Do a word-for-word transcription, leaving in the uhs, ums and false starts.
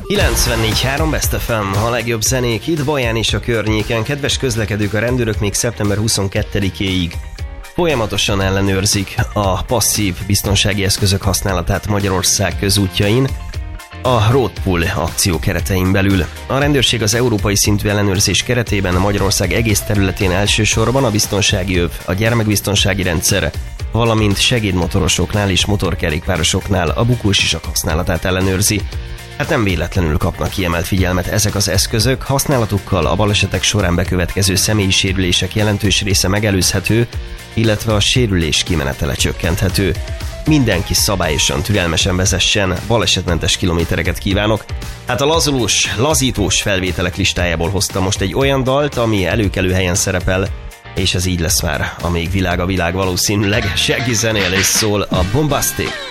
kilencvennégy három Best ef em, a legjobb zenék itt Baján és a környéken. Kedves közlekedők, a rendőrök még szeptember huszonkettedikéig folyamatosan ellenőrzik a passzív biztonsági eszközök használatát Magyarország közútjain a Roadpool akció keretein belül. A rendőrség az európai szintű ellenőrzés keretében a Magyarország egész területén elsősorban a biztonsági öv, a gyermekbiztonsági rendszer, valamint segédmotorosoknál és motorkerékpárosoknál a bukósisak használatát ellenőrzi. Hát nem véletlenül kapnak kiemelt figyelmet ezek az eszközök, használatukkal a balesetek során bekövetkező személyi sérülések jelentős része megelőzhető, illetve a sérülés kimenetele csökkenthető. Mindenki szabályosan, türelmesen vezessen, balesetmentes kilométereket kívánok. Hát a lazulós, lazítós felvételek listájából hoztam most egy olyan dalt, ami előkelő helyen szerepel, és ez így lesz már, amíg világ a világ valószínűleg. Shaggy zenél és szól a Bombastic.